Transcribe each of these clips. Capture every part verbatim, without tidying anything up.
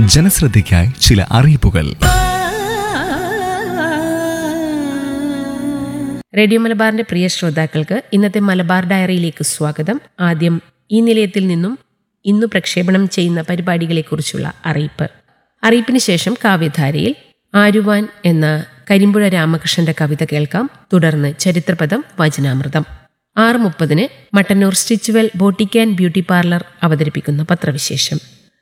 ജനശ്രദ്ധയ്ക്കായി ചില അറിയിപ്പുകൾ. റേഡിയോ മലബാറിന്റെ പ്രിയ ശ്രോതാക്കൾക്ക് ഇന്നത്തെ മലബാർ ഡയറിയിലേക്ക് സ്വാഗതം. ആദ്യം ഈ നിലയത്തിൽ നിന്നും ഇന്നു പ്രക്ഷേപണം ചെയ്യുന്ന പരിപാടികളെക്കുറിച്ചുള്ള അറിയിപ്പ്. അറിയിപ്പിന് ശേഷം കാവ്യധാരയിൽ ആരുവാൻ എന്ന കരിമ്പുഴ രാമകൃഷ്ണന്റെ കവിത കേൾക്കാം. തുടർന്ന് ചരിത്രപദം, വചനാമൃതം. ആറ് മുപ്പതിന് Mattannur Stitchwell boutique and beauty parlour അവതരിപ്പിക്കുന്ന പത്രവിശേഷം.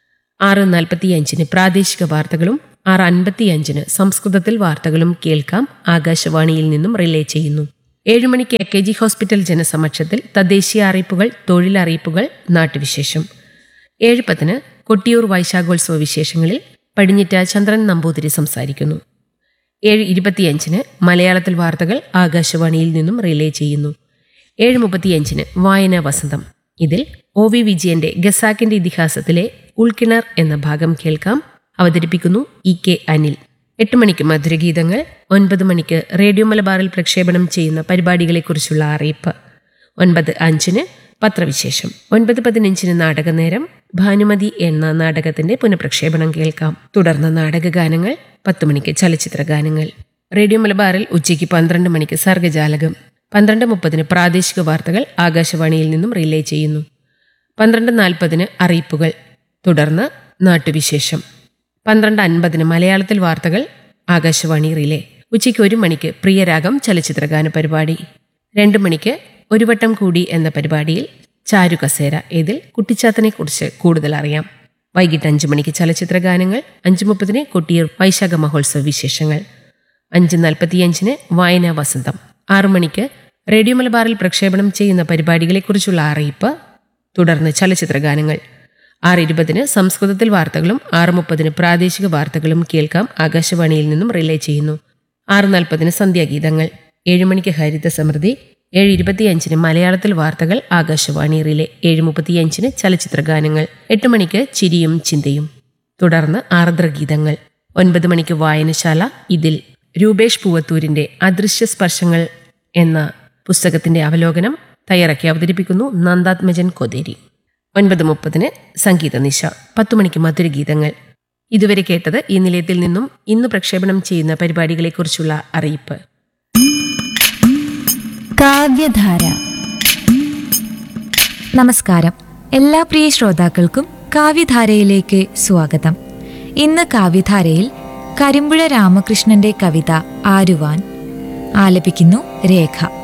ആറ് നാൽപ്പത്തിയഞ്ചിന് പ്രാദേശിക വാർത്തകളും ആറ് അൻപത്തിയഞ്ചിന് സംസ്കൃതത്തിൽ വാർത്തകളും കേൾക്കാം. ആകാശവാണിയിൽ നിന്നും റിലേ ചെയ്യുന്നു. ഏഴുമണിക്ക് എ കെ ജി ഹോസ്പിറ്റൽ ജനസമക്ഷത്തിൽ തദ്ദേശീയ അറിയിപ്പുകൾ, തൊഴിലറിയിപ്പുകൾ, നാട്ടുവിശേഷം. ഏഴ് പത്തിന് കൊട്ടിയൂർ വൈശാഖോത്സവ വിശേഷങ്ങളിൽ പടിഞ്ഞിറ്റ ചന്ദ്രൻ നമ്പൂതിരി സംസാരിക്കുന്നു. ഏഴ് ഇരുപത്തിയഞ്ചിന് മലയാളത്തിൽ വാർത്തകൾ ആകാശവാണിയിൽ നിന്നും റിലേ ചെയ്യുന്നു. ഏഴ് മുപ്പത്തിയഞ്ചിന് വായനാ വസന്തം. ഇതിൽ ഒ വി വിജയന്റെ ഗസാക്കിന്റെ ഇതിഹാസത്തിലെ ഉൾക്കിണർ എന്ന ഭാഗം കേൾക്കാം. അവതരിപ്പിക്കുന്നു ഇ കെ അനിൽ. എട്ട് മണിക്ക് മധുരഗീതങ്ങൾ. ഒൻപത് മണിക്ക് റേഡിയോ മലബാറിൽ പ്രക്ഷേപണം ചെയ്യുന്ന പരിപാടികളെക്കുറിച്ചുള്ള അറിയിപ്പ്. ഒൻപത് അഞ്ചിന് പത്രവിശേഷം. ഒൻപത് പതിനഞ്ചിന് നാടകനേരം. ഭാനുമതി എന്ന നാടകത്തിന്റെ പുനഃപ്രക്ഷേപണം കേൾക്കാം. തുടർന്ന് നാടകഗാനങ്ങൾ. പത്ത് മണിക്ക് ചലച്ചിത്ര ഗാനങ്ങൾ. റേഡിയോ മലബാറിൽ ഉച്ചയ്ക്ക് പന്ത്രണ്ട് മണിക്ക് സർഗജാലകം. പന്ത്രണ്ട് മുപ്പതിന് പ്രാദേശിക വാർത്തകൾ ആകാശവാണിയിൽ നിന്നും റിലേ ചെയ്യുന്നു. പന്ത്രണ്ട് നാൽപ്പതിന് അറിയിപ്പുകൾ. തുടർന്ന് നാട്ടുവിശേഷം. പന്ത്രണ്ട് അൻപതിന് മലയാളത്തിൽ വാർത്തകൾ ആകാശവാണി റിലേ. ഉച്ചയ്ക്ക് ഒരു മണിക്ക് പ്രിയരാഗം ചലച്ചിത്രഗാന പരിപാടി. രണ്ട് മണിക്ക് ഒരു വട്ടം കൂടി എന്ന പരിപാടിയിൽ ചാരു കസേര. ഇതിൽ കുട്ടിച്ചാത്തനെക്കുറിച്ച് കൂടുതൽ അറിയാം. വൈകിട്ട് അഞ്ചു മണിക്ക് ചലച്ചിത്ര ഗാനങ്ങൾ. അഞ്ചു മുപ്പതിന് കൊട്ടിയൂർ വൈശാഖ മഹോത്സവ വിശേഷങ്ങൾ. അഞ്ച് നാൽപ്പത്തിയഞ്ചിന് വായനാ വസന്തം. ആറു മണിക്ക് റേഡിയോ മലബാറിൽ പ്രക്ഷേപണം ചെയ്യുന്ന പരിപാടികളെക്കുറിച്ചുള്ള അറിയിപ്പ്. തുടർന്ന് ചലച്ചിത്ര ഗാനങ്ങൾ. ആറ് ഇരുപതിന് സംസ്കൃതത്തിൽ വാർത്തകളും ആറ് മുപ്പതിന് പ്രാദേശിക വാർത്തകളും കേൾക്കാം. ആകാശവാണിയിൽ നിന്നും റിലേ ചെയ്യുന്നു. ആറ് നാൽപ്പതിന് സന്ധ്യാഗീതങ്ങൾ. ഏഴുമണിക്ക് ഹരിത സമൃദ്ധി. ഏഴ് ഇരുപത്തിയഞ്ചിന് മലയാളത്തിൽ വാർത്തകൾ ആകാശവാണി റിലേ. ഏഴ് മുപ്പത്തിയഞ്ചിന് ചലച്ചിത്ര ഗാനങ്ങൾ. എട്ട് മണിക്ക് ചിരിയും ചിന്തയും. തുടർന്ന് ആർദ്രഗീതങ്ങൾ. ഒൻപത് മണിക്ക് വായനശാല. ഇതിൽ രൂപേഷ് പൂവത്തൂരിന്റെ അദൃശ്യ സ്പർശങ്ങൾ എന്ന പുസ്തകത്തിന്റെ അവലോകനം തയ്യാറാക്കി അവതരിപ്പിക്കുന്നു നന്ദാത്മജൻ കൊതേരി. ഒൻപത് മുപ്പതിന് സംഗീത നിശ. പത്തു മണിക്ക് മധുരഗീതങ്ങൾ. ഇതുവരെ കേട്ടത് ഈ നിലയത്തിൽ നിന്നും ഇന്ന് പ്രക്ഷേപണം ചെയ്യുന്ന പരിപാടികളെക്കുറിച്ചുള്ള അറിയിപ്പ്. കാവ്യധാര. നമസ്കാരം. എല്ലാ പ്രിയ ശ്രോതാക്കൾക്കും കാവ്യധാരയിലേക്ക് സ്വാഗതം. ഇന്ന് കാവ്യധാരയിൽ കരിമ്പുഴ രാമകൃഷ്ണന്റെ കവിത ആരുവാൻ ആലപിക്കുന്നു രേഖ.